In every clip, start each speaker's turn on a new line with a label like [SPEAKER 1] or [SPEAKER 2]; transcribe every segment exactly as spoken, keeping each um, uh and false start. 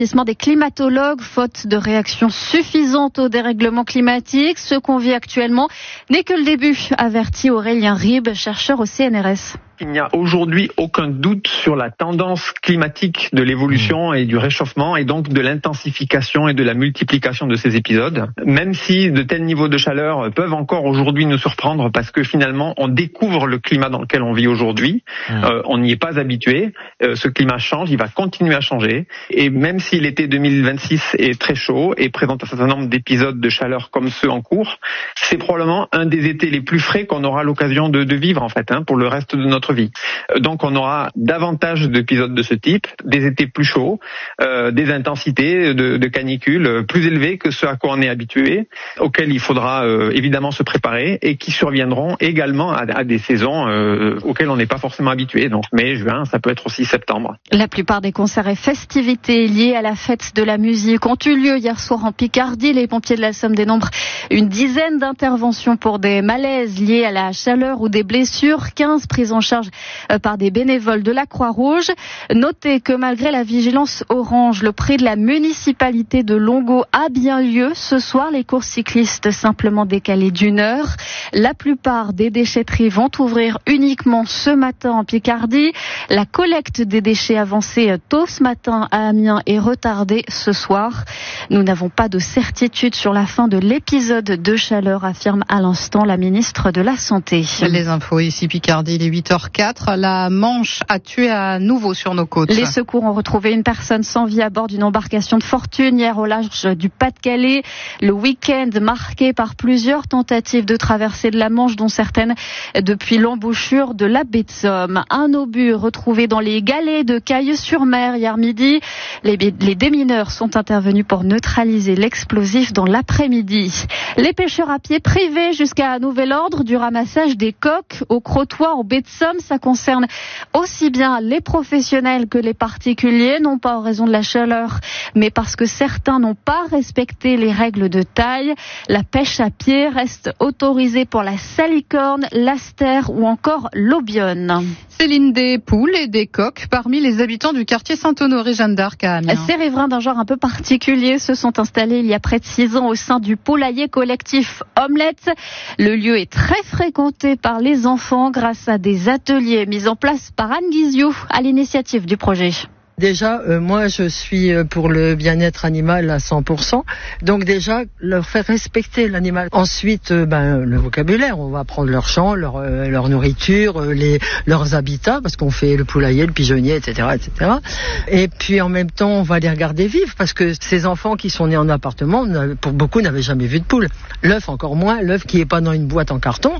[SPEAKER 1] Des climatologues, faute de réaction suffisante au dérèglement climatique. Ce qu'on vit actuellement n'est que le début, avertit Aurélien Ribes, chercheur au C N R S.
[SPEAKER 2] Il n'y a aujourd'hui aucun doute sur la tendance climatique de l'évolution et du réchauffement et donc de l'intensification et de la multiplication de ces épisodes. Même si de tels niveaux de chaleur peuvent encore aujourd'hui nous surprendre parce que finalement on découvre le climat dans lequel on vit aujourd'hui, mmh. euh, on n'y est pas habitué, euh, ce climat change, il va continuer à changer et même si l'été deux mille vingt-six est très chaud et présente un certain nombre d'épisodes de chaleur comme ceux en cours, c'est probablement un des étés les plus frais qu'on aura l'occasion de, de vivre en fait hein, pour le reste de notre vie. Donc on aura davantage d'épisodes de ce type, des étés plus chauds, euh, des intensités de, de canicules plus élevées que ce à quoi on est habitué, auxquelles il faudra euh, évidemment se préparer et qui surviendront également à, à des saisons euh, auxquelles on n'est pas forcément habitué. Donc mai, juin, ça peut être aussi septembre.
[SPEAKER 1] La plupart des concerts et festivités liées à la fête de la musique ont eu lieu hier soir en Picardie. Les pompiers de la Somme dénombrent une dizaine d'interventions pour des malaises liés à la chaleur ou des blessures, quinze prises en charge par des bénévoles de la Croix-Rouge. Notez que malgré la vigilance orange, le prix de la municipalité de Longo a bien lieu. Ce soir, les courses cyclistes simplement décalées d'une heure. La plupart des déchetteries vont ouvrir uniquement ce matin en Picardie. La collecte des déchets avancée tôt ce matin à Amiens est retardée ce soir. Nous n'avons pas de certitude sur la fin de l'épisode de chaleur, affirme à l'instant la ministre de la Santé.
[SPEAKER 3] Les infos ici Picardie, il est huit heures quatre. La Manche a tué à nouveau sur nos côtes.
[SPEAKER 1] Les secours ont retrouvé une personne sans vie à bord d'une embarcation de fortune hier au large du Pas-de-Calais. Le week-end marqué par plusieurs tentatives de traversée de la Manche, dont certaines depuis l'embouchure de la baie de Somme. Un obus retrouvé dans les galets de Cailleux-sur-Mer hier midi. Les, les démineurs sont intervenus pour neutraliser l'explosif dans l'après-midi. Les pêcheurs à pied privés jusqu'à nouvel ordre du ramassage des coques au Crotoy en baie de Somme. Ça concerne aussi bien les professionnels que les particuliers, non pas en raison de la chaleur, mais parce que certains n'ont pas respecté les règles de taille. La pêche à pied reste autorisée pour la salicorne, l'astère ou encore l'aubione.
[SPEAKER 3] Céline, des poules et des coqs parmi les habitants du quartier Saint-Honoré Jeanne d'Arc à Amiens.
[SPEAKER 1] Ces riverains d'un genre un peu particulier se sont installés il y a près de six ans au sein du poulailler collectif Omelette. Le lieu est très fréquenté par les enfants grâce à des ateliers mis en place par Anne Guiziou à l'initiative du projet.
[SPEAKER 4] Déjà, euh, moi, je suis pour le bien-être animal à cent pour cent. Donc déjà, leur faire respecter l'animal. Ensuite, euh, ben, le vocabulaire. On va prendre leur champ, leur, euh, leur nourriture, euh, les, leurs habitats, parce qu'on fait le poulailler, le pigeonnier, et cetera, et cetera. Et puis, en même temps, on va les regarder vivre, parce que ces enfants qui sont nés en appartement, pour beaucoup, n'avaient jamais vu de poule. L'œuf, encore moins. L'œuf qui est pas dans une boîte en carton.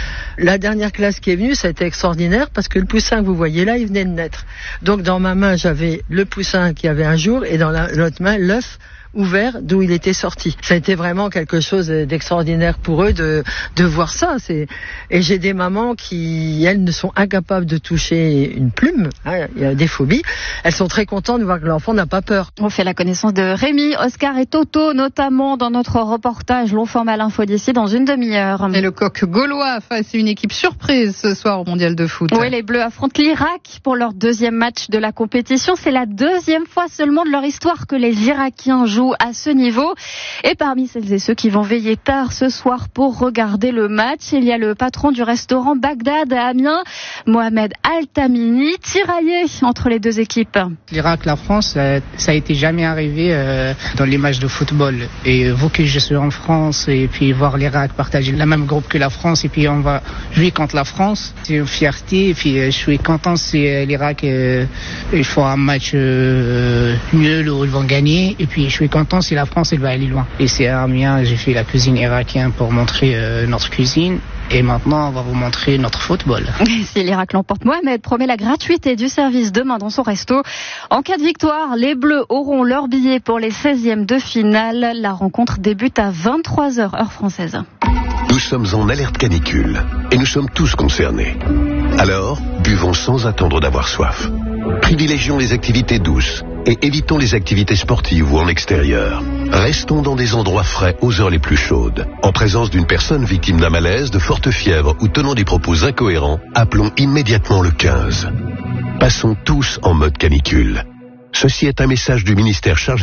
[SPEAKER 4] La dernière classe qui est venue, ça a été extraordinaire, parce que le poussin que vous voyez là, il venait de naître. Donc, dans ma main, j'avais le poussin qui avait un jour et dans la, l'autre main l'œuf ouvert d'où il était sorti. Ça a été vraiment quelque chose d'extraordinaire pour eux de de voir ça. C'est et j'ai des mamans qui elles ne sont incapables de toucher une plume. Hein, il y a des phobies. Elles sont très contentes de voir que l'enfant n'a pas peur.
[SPEAKER 1] On fait la connaissance de Rémi, Oscar et Toto notamment dans notre reportage Long Format l'info d'ici dans une demi-heure.
[SPEAKER 3] Et le coq gaulois face à une équipe surprise ce soir au mondial de foot.
[SPEAKER 1] Oui, les Bleus affrontent l'Irak pour leur deuxième match de la compétition. C'est la deuxième fois seulement de leur histoire que les Irakiens jouent à ce niveau. Et parmi celles et ceux qui vont veiller tard ce soir pour regarder le match, il y a le patron du restaurant Bagdad à Amiens, Mohamed Al-Tamini, tiraillé entre les deux équipes.
[SPEAKER 5] L'Irak, la France, ça a été jamais arrivé euh, dans les matchs de football. Et vous que je suis en France et puis voir l'Irak partager le même groupe que la France et puis on va jouer contre la France, c'est une fierté. Et puis je suis content si l'Irak euh, ils font un match euh, nul ou ils vont gagner. Et puis je suis content si la France elle va aller loin. Et c'est à Amiens, j'ai fait la cuisine irakienne pour montrer euh, notre cuisine. Et maintenant, on va vous montrer notre football.
[SPEAKER 1] Si l'Irak l'emporte, Mohamed promet la gratuité du service demain dans son resto. En cas de victoire, les Bleus auront leur billet pour les seizièmes de finale. La rencontre débute à vingt-trois heures, heure française.
[SPEAKER 6] Nous sommes en alerte canicule et nous sommes tous concernés. Alors, buvons sans attendre d'avoir soif. Privilégions les activités douces et évitons les activités sportives ou en extérieur. Restons dans des endroits frais aux heures les plus chaudes. En présence d'une personne victime d'un malaise, de forte fièvre ou tenant des propos incohérents, appelons immédiatement le quinze. Passons tous en mode canicule. Ceci est un message du ministère chargé